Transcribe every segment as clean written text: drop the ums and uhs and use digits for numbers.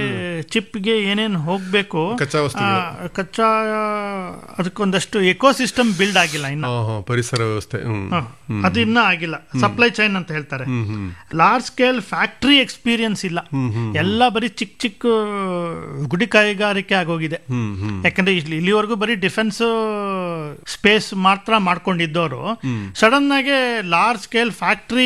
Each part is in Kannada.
ಚಿಪ್ಗೆ ಏನೇನು ಹೋಗ್ಬೇಕು ಕಚ್ಚಾ ಅದಕ್ಕೊಂದಷ್ಟು ಎಕೋಸಿಸ್ಟಮ್ ಬಿಲ್ಡ್ ಆಗಿಲ್ಲ ಇನ್ನು, ಪರಿಸರ ವ್ಯವಸ್ಥೆ ಅದು ಇನ್ನ ಆಗಿಲ್ಲ. ಸಪ್ಲೈ ಚೈನ್ ಅಂತ ಹೇಳ್ತಾರೆ. ಲಾರ್ಜ್ ಸ್ಕೇಲ್ ಫ್ಯಾಕ್ಟರಿ ಎಕ್ಸ್ಪೀರಿಯನ್ಸ್ ಇಲ್ಲ, ಎಲ್ಲ ಬರೀ ಚಿಕ್ಕ ಚಿಕ್ಕ ಗುಡಿ ಕೈಗಾರಿಕೆ ಆಗೋಗಿದೆ. ಯಾಕಂದ್ರೆ ಇಲ್ಲಿವರೆಗೂ ಬರೀ ಡಿಫೆನ್ಸ್ ಸ್ಪೇಸ್ ಮಾತ್ರ ಮಾಡ್ಕೊಂಡಿದ್ದವರು ಸಡನ್ ಆಗಿ ಲಾರ್ಜ್ ಸ್ಕೇಲ್ ಫ್ಯಾಕ್ಟರಿ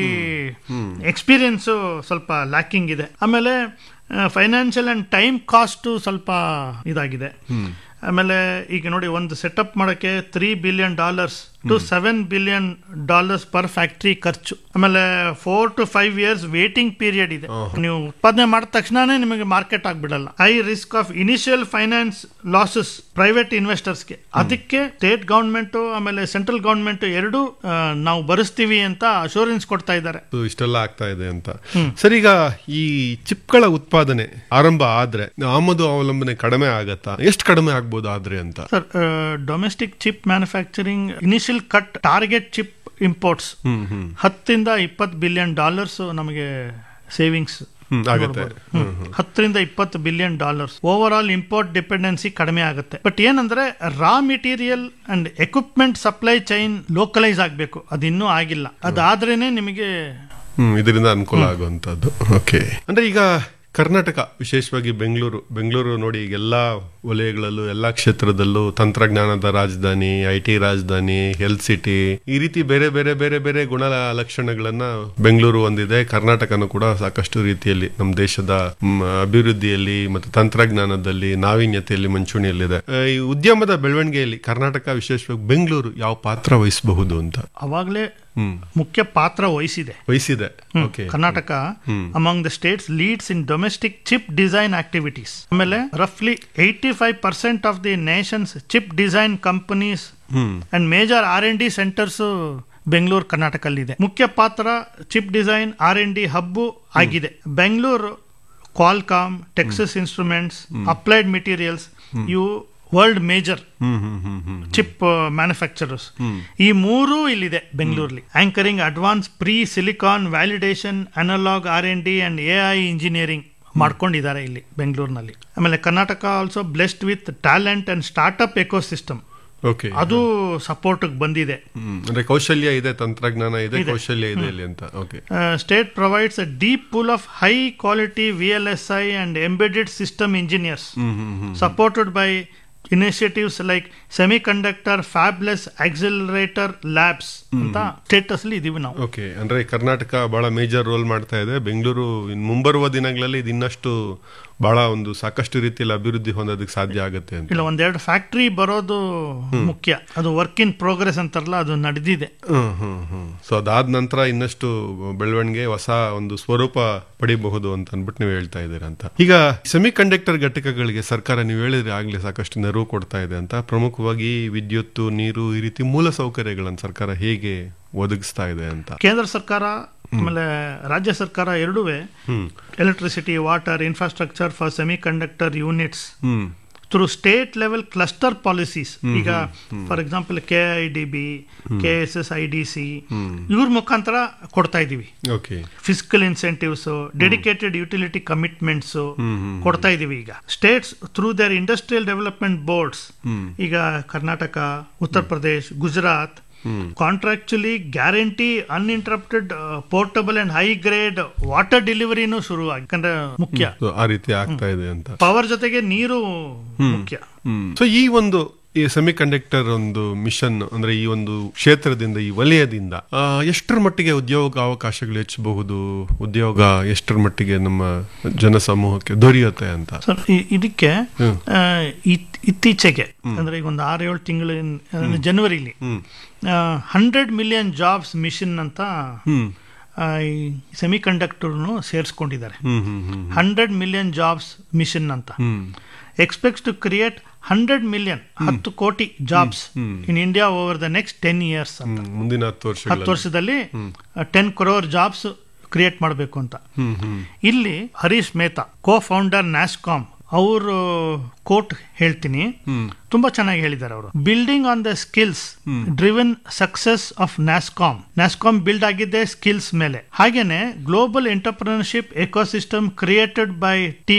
ಎಕ್ಸ್ಪೀರಿಯನ್ಸ್ ಸ್ವಲ್ಪ ಲ್ಯಾಕಿಂಗ್ ಇದೆ. ಆಮೇಲೆ ಫೈನಾನ್ಷಿಯಲ್ ಅಂಡ್ ಟೈಮ್ ಕಾಸ್ಟ್ ಸ್ವಲ್ಪ ಇದಾಗಿದೆ. ಆಮೇಲೆ ಈಗ ನೋಡಿ, ಒಂದು ಸೆಟಪ್ ಮಾಡೋಕ್ಕೆ $3 billion to $7 billion per factory ಖರ್ಚು. ಆಮೇಲೆ 4 to 5 years ವೇಟಿಂಗ್ ಪೀರಿಯಡ್ ಇದೆ. ನೀವು ಉತ್ಪಾದನೆ ಮಾಡಿದ ತಕ್ಷಣನೇ ನಿಮಗೆ market ಆಗ್ಬಿಡಲ್ಲ. High risk of initial finance losses private ಇನ್ವೆಸ್ಟರ್ಸ್ಗೆ. ಅದಕ್ಕೆ ಸ್ಟೇಟ್ ಗವರ್ಮೆಂಟ್ ಆಮೇಲೆ ಸೆಂಟ್ರಲ್ ಗವರ್ಮೆಂಟ್ ಎರಡೂ ನಾವು ಭರಿಸ್ತೀವಿ ಅಂತ ಅಶೂರೆನ್ಸ್ ಕೊಡ್ತಾ ಇದ್ದಾರೆ. ಇಷ್ಟೆಲ್ಲ ಆಗ್ತಾ ಇದೆ ಅಂತ. ಸರ್, ಈಗ ಈ ಚಿಪ್ಗಳ ಉತ್ಪಾದನೆ ಆರಂಭ ಆದ್ರೆ ಆಮದು ಅವಲಂಬನೆ ಕಡಿಮೆ ಆಗತ್ತಾ? ಎಷ್ಟು ಕಡಿಮೆ ಆಗ್ಬೋದು ಆದ್ರೆ ಅಂತ? Sir, domestic chip manufacturing initial cut target chip imports $10-20 billion ನಮಗೆ ಸೇವಿಂಗ್ಸ್ ಆಗುತ್ತೆ. $10-20 billion over all import dependency ಕಡಿಮೆ ಆಗುತ್ತೆ. ಬಟ್ ಏನಂದ್ರೆ raw material and equipment supply chain localise ಆಗಬೇಕು, ಅದು ಇನ್ನೂ ಆಗಿಲ್ಲ. ಅದಾದ್ರೇನೆ ನಿಮಗೆ ಇದರಿಂದ ಅನುಕೂಲ ಆಗುವಂತದ್ದು. ಓಕೆ, ಅಂದ್ರೆ ಈಗ ಕರ್ನಾಟಕ, ವಿಶೇಷವಾಗಿ ಬೆಂಗಳೂರು ನೋಡಿ, ಈಗ ಎಲ್ಲಾ ವಲಯಗಳಲ್ಲೂ ಎಲ್ಲಾ ಕ್ಷೇತ್ರದಲ್ಲೂ ತಂತ್ರಜ್ಞಾನದ ರಾಜಧಾನಿ, IT ರಾಜಧಾನಿ, ಹೆಲ್ತ್ ಸಿಟಿ, ಈ ರೀತಿ ಬೇರೆ ಬೇರೆ ಬೇರೆ ಬೇರೆ ಗುಣ ಲಕ್ಷಣಗಳನ್ನ ಬೆಂಗಳೂರು ಹೊಂದಿದೆ. ಕರ್ನಾಟಕನೂ ಕೂಡ ಸಾಕಷ್ಟು ರೀತಿಯಲ್ಲಿ ನಮ್ಮ ದೇಶದ ಅಭಿವೃದ್ಧಿಯಲ್ಲಿ ಮತ್ತು ತಂತ್ರಜ್ಞಾನದಲ್ಲಿ, ನಾವೀನ್ಯತೆಯಲ್ಲಿ ಮುಂಚೂಣಿಯಲ್ಲಿದೆ. ಈ ಉದ್ಯಮದ ಬೆಳವಣಿಗೆಯಲ್ಲಿ ಕರ್ನಾಟಕ, ವಿಶೇಷವಾಗಿ ಬೆಂಗಳೂರು ಯಾವ ಪಾತ್ರ ವಹಿಸಬಹುದು ಅಂತ? ಅವಾಗಲೇ ಮುಖ್ಯ ಪಾತ್ರ ವಹಿಸಿದೆ. Karnataka among the States leads in domestic chip design activities. ಆಮೇಲೆ ರಫ್ಲಿ 85% of the Nations chip design companies and major R&D centres Bengaluru ಕರ್ನಾಟಕಲ್ಲಿದೆ. ಮುಖ್ಯ ಪಾತ್ರ ಚಿಪ್ ಡಿಸೈನ್ R&D ಹಬ್ಬು ಆಗಿದೆ. Bengaluru Qualcomm, Texas instruments, applied materials, ಇವು ವರ್ಲ್ಡ್ ಮೇಜರ್ ಚಿಪ್ ಮ್ಯಾನುಫ್ಯಾಕ್ಚರರ್ಸ್. ಈ ಮೂರೂ ಇಲ್ಲಿದೆ ಬೆಂಗಳೂರಲ್ಲಿ. Anchoring advance pre silicon validation, analogue R&D and AI engineering ಮಾಡ್ಕೊಂಡಿದ್ದಾರೆ ಇಲ್ಲಿ ಬೆಂಗಳೂರಿನಲ್ಲಿ. ಆಮೇಲೆ Karnataka also blessed with talent and startup ecosystem. ಅದು ಸಪೋರ್ಟ್ ಬಂದಿದೆ. ಕೌಶಲ್ಯ ಇದೆ, ತಂತ್ರಜ್ಞಾನ ಇದೆ, ಕೌಶಲ್ಯ ಇದೆ ಇಲ್ಲಿ ಅಂತ. State provides a deep pool of high quality VLSI and embedded system engineers supported by initiatives like semiconductor fabulous accelerator labs ಅಂತ ಸ್ಟೇಟಸ್ ಅಲ್ಲಿ ಇದೀವಿ ನಾವು. ಓಕೆ, ಅಂದ್ರೆ ಕರ್ನಾಟಕ ಬಹಳ ಮೇಜರ್ ರೋಲ್ ಮಾಡ್ತಾ ಇದೆ. ಬೆಂಗಳೂರು ಮುಂಬರುವ ದಿನಗಳಲ್ಲಿ ಇದು ಇನ್ನಷ್ಟು ಬಹಳ ಒಂದು ಸಾಕಷ್ಟು ರೀತಿಯಲ್ಲಿ ಅಭಿವೃದ್ಧಿ ಹೊಂದೋದಕ್ಕೆ ಸಾಧ್ಯ ಆಗುತ್ತೆ ಅಂತ. ಇಲ್ಲ, ಒಂದೆರಡು ಫ್ಯಾಕ್ಟರಿ ಬರೋದು ಮುಖ್ಯ. ಅದು ವರ್ಕ್ ಇನ್ ಪ್ರೋಗ್ರೆಸ್ ಅಂತಾರಲ್ಲ, ಅದು ನಡೆದಿದೆ. ಸೊ ಅದಾದ ನಂತರ ಇನ್ನಷ್ಟು ಬೆಳವಣಿಗೆ, ಹೊಸ ಒಂದು ಸ್ವರೂಪ ಪಡಿಬಹುದು ಅಂತ ಅನ್ಬಿಟ್ಟು ನೀವು ಹೇಳ್ತಾ ಇದ್ದೀರಾ ಅಂತ. ಈಗ ಸೆಮಿ ಕಂಡಕ್ಟರ್ ಘಟಕಗಳಿಗೆ ಸರ್ಕಾರ, ನೀವು ಹೇಳಿದ್ರೆ ಆಗ್ಲೇ, ಸಾಕಷ್ಟು ನೆರವು ಕೊಡ್ತಾ ಇದೆ ಅಂತ. ಪ್ರಮುಖವಾಗಿ ವಿದ್ಯುತ್, ನೀರು, ಈ ರೀತಿ ಮೂಲ ಸೌಕರ್ಯಗಳನ್ನು ಸರ್ಕಾರ ಹೇಗೆ ಒದಗಿಸ್ತಾ ಇದೆ ಅಂತ? ಕೇಂದ್ರ ಸರ್ಕಾರ ಆಮೇಲೆ ರಾಜ್ಯ ಸರ್ಕಾರ ಎರಡೂ electricity, water, infrastructure for semi conductor units through state level cluster policies. ಈಗ ಫಾರ್ ಎಕ್ಸಾಂಪಲ್ KIDB, KSSIDC ಇವ್ರ ಮುಖಾಂತರ ಕೊಡ್ತಾ ಇದೀವಿ. Fiscal incentives, dedicated utility commitments ಕೊಡ್ತಾ ಇದೀವಿ. ಈಗ States through there industrial development boards, ಈಗ Karnataka, Uttar Pradesh, Gujarat ಕಾಂಟ್ರಾಕ್ಚುಲಿ guarantee uninterrupted portable and high grade water ಡೆಲಿವರಿನೂ ಶುರು ಯಾಕಂದ್ರೆ ಮುಖ್ಯ. ಆ ರೀತಿ ಆಗ್ತಾ ಇದೆ ಅಂತ. ಪವರ್ ಜೊತೆಗೆ ನೀರು ಮುಖ್ಯ. ಸೊ ಈ ಒಂದು ಈ ಸೆಮಿ ಕಂಡಕ್ಟರ್ ಒಂದು ಮಿಷನ್ ಅಂದ್ರೆ ಈ ಒಂದು ಕ್ಷೇತ್ರದಿಂದ, ಈ ವಲಯದಿಂದ ಎಷ್ಟರ ಮಟ್ಟಿಗೆ ಉದ್ಯೋಗ ಅವಕಾಶಗಳು ಹೆಚ್ಚಬಹುದು, ಉದ್ಯೋಗ ಎಷ್ಟರ ಮಟ್ಟಿಗೆ ನಮ್ಮ ಜನಸಮೂಹಕ್ಕೆ ದೊರೆಯುತ್ತೆ ಅಂತ? ಇದಕ್ಕೆ ಇತ್ತೀಚೆಗೆ ಅಂದ್ರೆ ಈಗ ಒಂದು 6-7 ತಿಂಗಳು ಜನವರಿಲಿ 100 million ಜಾಬ್ಸ್ ಮಿಷನ್ ಅಂತ ಸೆಮಿ ಕಂಡಕ್ಟರ್ನು ಸೇರಿಸ್ಕೊಂಡಿದ್ದಾರೆ. 100 million ಜಾಬ್ಸ್ ಮಿಷನ್ ಅಂತ ಎಕ್ಸ್ಪೆಕ್ಟ್ಸ್ ಟು ಕ್ರಿಯೇಟ್ 100 million 10 ಕೋಟಿ jobs in India over the next 10 years ಅಂತ. ಮುಂದಿನ 10 ವರ್ಷದಲ್ಲಿ 10 crore ಜಾಬ್ಸ್ ಕ್ರಿಯೇಟ್ ಮಾಡಬೇಕು ಅಂತ. ಇಲ್ಲಿ ಹರೀಶ್ ಮೆಹ್ತಾ, ಕೋ ಫೌಂಡರ್ ನ್ಯಾಸ್ಕಾಮ್, ಅವರು ಕೋಟ್ ಹೇಳ್ತೀನಿ, ತುಂಬಾ ಚೆನ್ನಾಗಿ ಹೇಳಿದ್ದಾರೆ ಅವರು. Building on the skills driven success of NASSCOM build ಆಗಿದ್ದೆ ಸ್ಕಿಲ್ಸ್ ಮೇಲೆ. ಹಾಗೇನೆ global entrepreneurship ecosystem created by